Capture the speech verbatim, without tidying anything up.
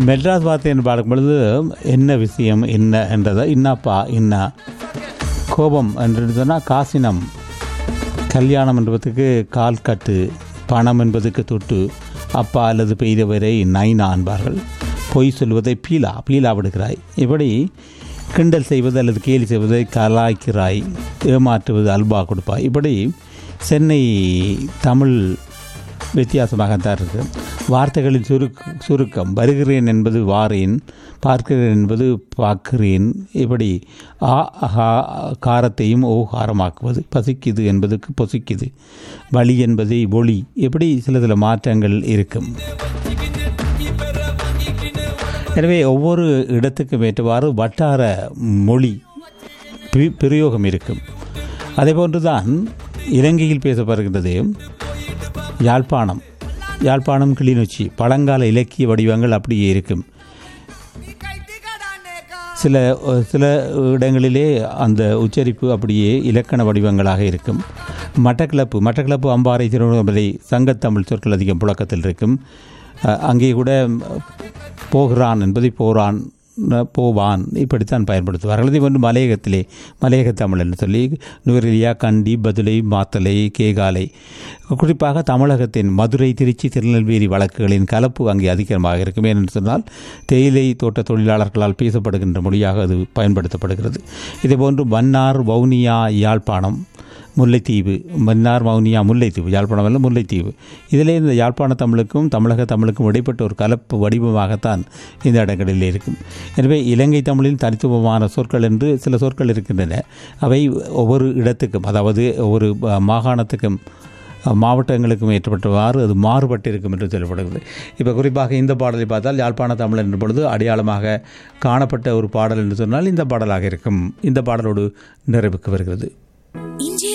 மெட்ராஸ் வார்த்தை என்று பார்க்கும் பொழுது என்ன விஷயம் என்ன என்றதை இன்னாப்பா இன்னா, கோபம் என்று சொன்னால் காசினம், கல்யாணம் என்பதுக்கு கால் கட்டு, பணம் என்பதுக்கு தொட்டு, அப்பா அல்லது பெய்தவரை நைனா என்பார்கள். பொய் சொல்வதை பீலா பீலா விடுகிறாய். இப்படி கிண்டல் செய்வது அல்லது கேலி செய்வதை கலாய்க்கிறாய், ஏமாற்றுவது அல்பா கொடுப்பாய். இப்படி சென்னை தமிழ் வித்தியாசமாகத்தான் இருக்குது. வார்த்தைகளின் சுருக் சுருக்கம் வருகிறேன் என்பது வாரேன், பார்க்கிறேன் என்பது பார்க்கிறேன். இப்படி ஆ அஹா காரத்தையும் ஓ காரமாக்குவது, பசிக்குது என்பதுக்கு பொசிக்குது, வழி என்பதை ஒளி. இப்படி சில சில மாற்றங்கள் இருக்கும். எனவே ஒவ்வொரு இடத்துக்கும் ஏற்றவாறு வட்டார மொழி பிரயோகம் இருக்கும். அதே போன்றுதான் இலங்கையில் பேசப்படுகின்றது யாழ்ப்பாணம். யாழ்ப்பாணம், கிளிநொச்சி பழங்கால இலக்கிய வடிவங்கள் அப்படியே இருக்கும். சில சில இடங்களிலே அந்த உச்சரிப்பு அப்படியே இலக்கண வடிவங்களாக இருக்கும். மட்டக்களப்பு மட்டக்களப்பு அம்பாறை, திருவண்ணாமலை சங்கத்தமிழ் சொற்கள் அதிகம் புழக்கத்தில் இருக்கும். அங்கே கூட போகிறான் என்பதை போறான், போவான் இப்படித்தான் பயன்படுத்துவார்கள். அதே போன்று மலையகத்திலே மலையக தமிழ் என்று சொல்லி நுவரெலியா, கண்டி, பதுளை, மாத்தலை, கேகாலை, குறிப்பாக தமிழகத்தின் மதுரை, திருச்சி, திருநெல்வேலி வழக்குகளின் கலப்பு அங்கே அதிகமாக இருக்கும். ஏனென்று சொன்னால் தேயிலை தோட்ட தொழிலாளர்களால் பேசப்படுகின்ற மொழியாக அது பயன்படுத்தப்படுகிறது. இதேபோன்று மன்னார், வவுனியா, யாழ்ப்பாணம், முல்லைத்தீவு, மன்னார், வவுனியா, முல்லைத்தீவு, யாழ்ப்பாணம் அல்ல முல்லைத்தீவு. இதிலே இந்த யாழ்ப்பாண தமிழுக்கும் தமிழக தமிழுக்கும் இடைப்பட்ட ஒரு கலப்பு வடிவமாகத்தான் இந்த இடங்களில் இருக்கும். எனவே இலங்கை தமிழின் தனித்துவமான சொற்கள் என்று சில சொற்கள் இருக்கின்றன. அவை ஒவ்வொரு இடத்துக்கும், அதாவது ஒவ்வொரு மாகாணத்துக்கும் மாவட்டங்களுக்கும் ஏற்றப்பட்டவாறு அது மாறுபட்டிருக்கும் என்று சொல்லப்படுகிறது. இப்போ குறிப்பாக இந்த பாடலை பார்த்தால் யாழ்ப்பாண தமிழ் என்ற பொழுது அடையாளமாக காணப்பட்ட ஒரு பாடல் என்று சொன்னால் இந்த பாடலாக இருக்கும். இந்த பாடலோடு நிறைவுக்கு வருகிறது.